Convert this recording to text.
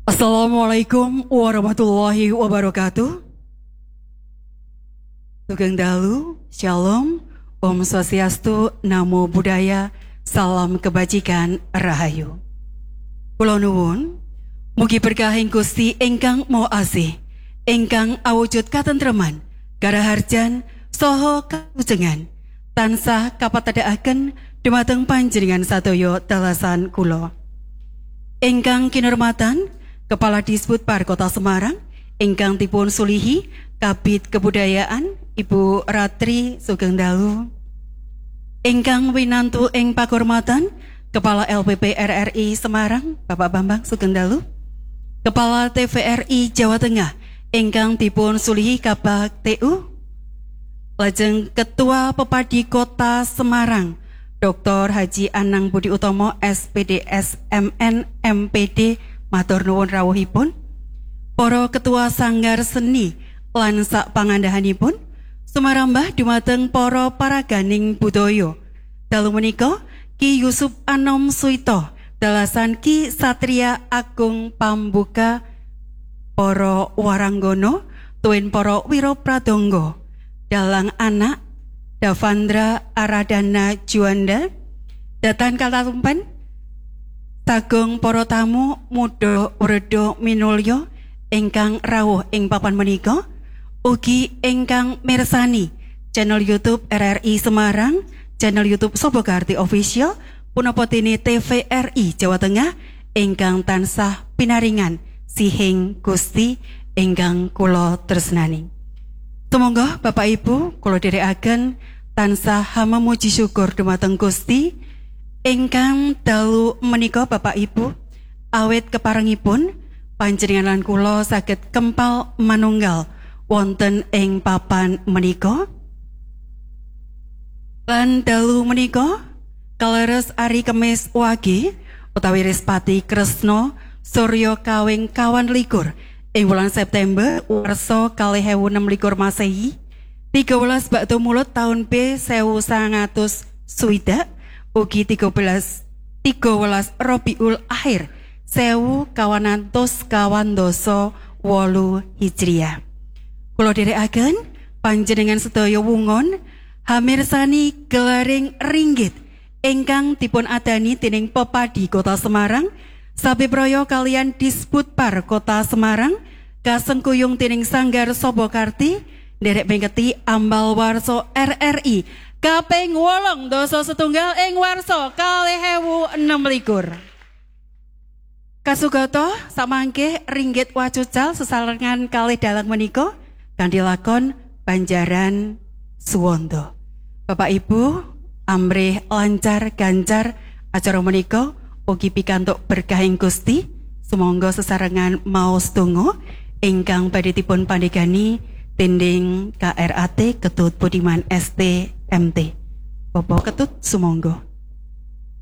Assalamualaikum warahmatullahi wabarakatuh. Sugeng Dalu, Shalom, Om Swastiastu, Namo Buddhaya, Salam Kebajikan, Rahayu. Kula nuwun, mugi berkahing Gusti ingkang Maha Asih, ingkang awujud katentreman, karaharjan, saha kalujengan, tansah kapatedhakaken dumateng panjenengan sadaya dalasan kula. Ingkang kinurmatan Kepala Disbud Par Kota Semarang, ingkang dipun sulihi Kabid Kebudayaan Ibu Ratri Sugeng Dalu, ingkang winantu ing pakurmatan Kepala LPP RRI Semarang Bapak Bambang Sugeng Dalu, Kepala TVRI Jawa Tengah ingkang dipun sulihi Kabag TU, lajeng Ketua Pepadi Kota Semarang Dr. Haji Anang Budi Utomo SPDS MN MPD matur nuwun rawuhipun, para ketua sanggar seni lan sak pangandahanipun, sumarambah dumateng para paraganing budaya. Dalu menika Ki Yusuf Anom Suito dalasan Ki Satria Agung Pambuka, para waranggono tuwin para wira pradangga, dalang anak Davandra Aradana Juanda, datan kalalumpen Tagong para tamu muda werda minulya ingkang rawuh ing papan menika, ugi ingkang mirsani channel YouTube RRI Semarang, channel YouTube Sobokarti Official, punapa dene TVRI Jawa Tengah ingkang tansah pinaringan sihing Gusti ingkang kula tresnani. Sumangga Bapak Ibu kula dherekaken tansah memuji syukur dumateng Gusti ingkang dalu menika Bapak Ibu, awit keparengipun panjenengan lan kula saged kempal manunggal wonten ing papan menika. Lan dalu menika kaleres Ari Kemis Wage utawi Respati Kresna Surya Kawing 21 ing wulan September warsa 2026 Masehi, 13 bakto mulut tahun B 1900 swidak, ugi 13 Rabiul Akhir 1428 Hijriah. Kula dherekaken panjenengan sedaya wungon hamirsani gelaring ringgit ingkang dipun adani dening Pepadi Kota Semarang sabibraya kalian Disbud Par Kota Semarang kasengkuyung dening Sanggar Sobokarti nderek pengeti ambal warsa RRI kaping 8 setunggal ing warsa 2026. Kasugata samangke ringgit wacucal sesarengan kalih dalang menika kanthi lakon Banjaran Suwondo. Bapak Ibu amrih lancar gancar acara menika ugi pikantuk berkahing Gusti, sumangga sesarengan maos donga ingkang badhe dipun pandhegani tinding KRAT Ketut Budiman ST MT. Bapak Ketut sumangga.